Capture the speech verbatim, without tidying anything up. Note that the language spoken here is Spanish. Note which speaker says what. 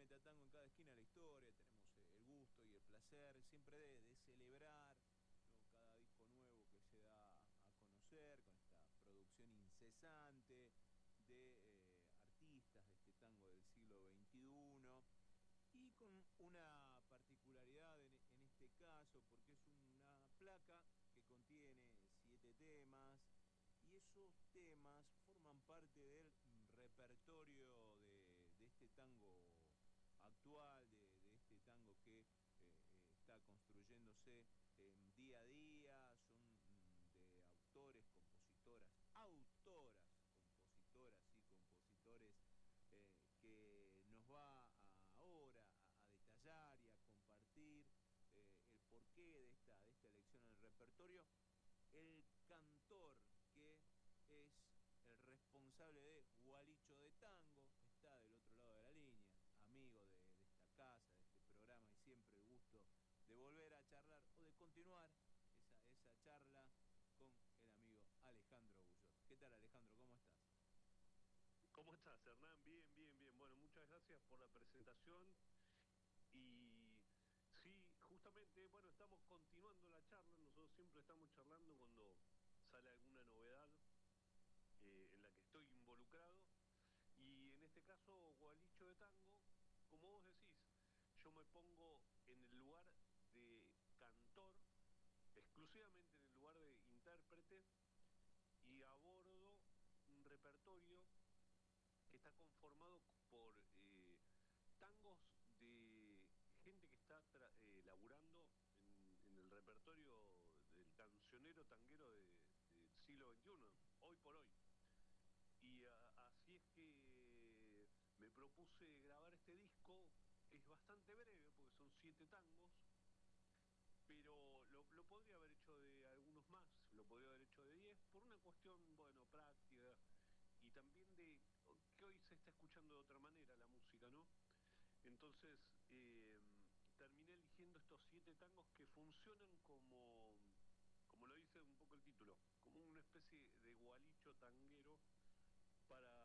Speaker 1: Metatango en cada esquina de la historia. Tenemos eh, el gusto y el placer siempre de, de celebrar, ¿no?, cada disco nuevo que se da a conocer con esta producción incesante de eh, artistas de este tango del siglo veintiuno. Y con una particularidad en, en este caso, porque es una placa que contiene siete temas, y esos temas forman parte del repertorio de, de este tango actual, de, de este tango que eh, eh, está construyéndose eh, día a día. Son mm, de autores, compositoras, autoras, compositoras y compositores eh, que nos va a, ahora a, a detallar y a compartir eh, el porqué de esta, de esta elección en el repertorio. El cantor que es el responsable de Gualicho de Tango está del otro lado de la línea, amigo de, de esta casa, de este programa, y siempre el gusto de volver a charlar o de continuar esa, esa charla con el amigo Alejandro Bullot. ¿Qué tal, Alejandro? ¿Cómo estás?
Speaker 2: ¿Cómo estás, Hernán? Bien, bien, bien. Bueno, muchas gracias por la presentación. Y sí, justamente, bueno, estamos continuando la charla. Nosotros siempre estamos charlando cuando sale alguna novedad eh, en la que estoy involucrado. Y en este caso, Gualicho de Tango, como vos decís, yo me pongo en el lugar de cantor, exclusivamente en el lugar de intérprete, y abordo un repertorio que está conformado por eh, tangos de gente que está eh, laburando en, en, el repertorio del cancionero tanguero de, del siglo veintiuno, hoy por hoy. Y a, así es que me propuse grabar este disco, que es bastante breve, porque son siete tangos, pero lo, lo podría haber hecho de algunos más, lo podría haber hecho de diez, por una cuestión, bueno, práctica, y también de que hoy se está escuchando de otra manera la música, ¿no? Entonces, eh, terminé eligiendo estos siete tangos que funcionan como, como lo dice un poco el título, como una especie de gualicho tanguero para